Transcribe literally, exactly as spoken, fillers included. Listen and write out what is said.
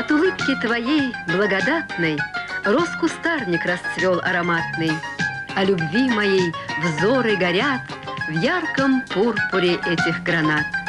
От улыбки твоей благодатной рос кустарник, расцвел ароматный. О любви моей взоры горят в ярком пурпуре этих гранат.